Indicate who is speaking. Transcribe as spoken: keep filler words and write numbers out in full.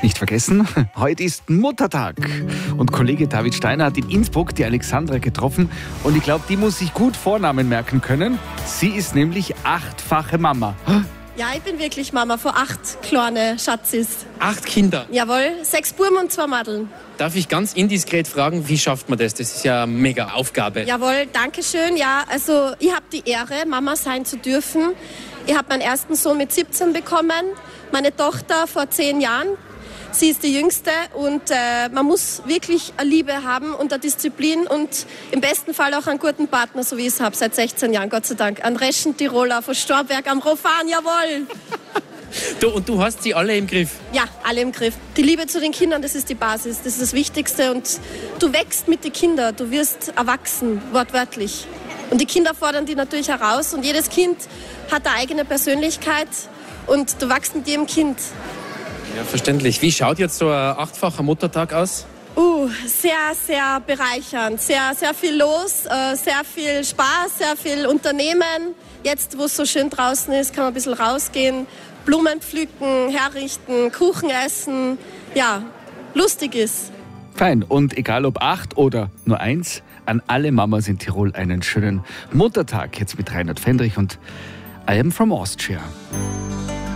Speaker 1: Nicht vergessen, heute ist Muttertag. Und Kollege David Steiner hat in Innsbruck die Alexandra getroffen. Und ich glaube, die muss sich gut Vornamen merken können. Sie ist nämlich achtfache Mama.
Speaker 2: Ja, ich bin wirklich Mama von acht kleine Schatzis.
Speaker 3: Acht Kinder.
Speaker 2: Jawohl, sechs Buben und zwei Madeln.
Speaker 3: Darf ich ganz indiskret fragen, wie schafft man das? Das ist ja eine mega Aufgabe.
Speaker 2: Jawohl, danke schön. Ja, also ich habe die Ehre, Mama sein zu dürfen. Ich habe meinen ersten Sohn mit siebzehn bekommen, meine Tochter vor zehn Jahren. Sie ist die Jüngste und äh, man muss wirklich eine Liebe haben und eine Disziplin und im besten Fall auch einen guten Partner, so wie ich es habe, seit sechzehn Jahren, Gott sei Dank. Einen Reschen Tiroler von Storberg am Rofan, jawohl.
Speaker 3: Du, und du hast sie alle im Griff?
Speaker 2: Ja, alle im Griff. Die Liebe zu den Kindern, das ist die Basis, das ist das Wichtigste und du wächst mit den Kindern, du wirst erwachsen, wortwörtlich. Und die Kinder fordern die natürlich heraus und jedes Kind hat eine eigene Persönlichkeit und du wachst mit jedem Kind.
Speaker 3: Ja, verständlich. Wie schaut jetzt so ein achtfacher Muttertag aus?
Speaker 2: Uh, sehr, sehr bereichernd. Sehr, sehr viel los, äh, sehr viel Spaß, sehr viel Unternehmen. Jetzt, wo es so schön draußen ist, kann man ein bisschen rausgehen, Blumen pflücken, herrichten, Kuchen essen. Ja, lustig ist.
Speaker 1: Fein. Und egal ob acht oder nur eins, an alle Mamas in Tirol einen schönen Muttertag. Jetzt mit Reinhard Fendrich und I am from Austria.